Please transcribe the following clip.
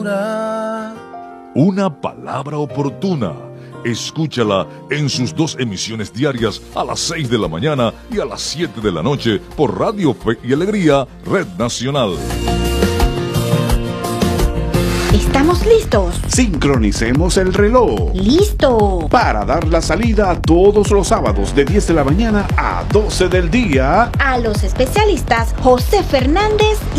ternura. Una palabra oportuna. Escúchala en sus 2 emisiones diarias a las 6 de la mañana y a las 7 de la noche por Radio Fe y Alegría, Red Nacional. ¿Estamos listos? Sincronicemos el reloj. ¡Listo! Para dar la salida todos los sábados de 10 de la mañana a 12 del día A los especialistas José Fernández